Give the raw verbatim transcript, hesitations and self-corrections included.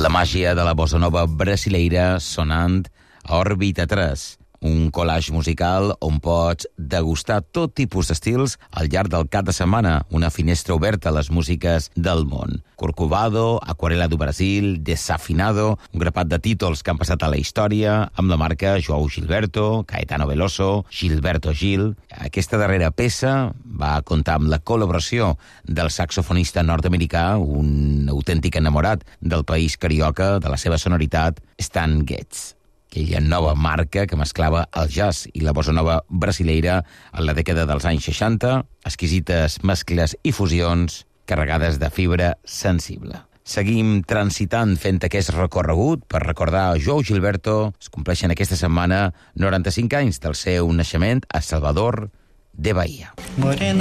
La màgia de la bossa nova brasileira sonant a Òrbita tres, un collage musical on pots degustar tot tipus d'estils al llarg del cap de setmana, una finestra oberta a les músiques del món. Corcovado, Aquarela do Brasil, Desafinado, un grapat de títols que han passat a la història amb la marca João Gilberto, Caetano Veloso, Gilberto Gil. Aquesta darrera peça va comptar amb la col·laboració del saxofonista nord-americà, un autèntic enamorat del país carioca, de la seva sonoritat, Stan Getz. Aquella nova marca que mesclava el jazz i la bossa nova brasileira en la dècada dels anys seixanta, exquisites mescles i fusions carregades de fibra sensible. Seguim transitant fent aquest recorregut per recordar a João Gilberto. Es compleixen aquesta setmana noranta-cinc anys del seu naixement a Salvador de Bahia. Morena.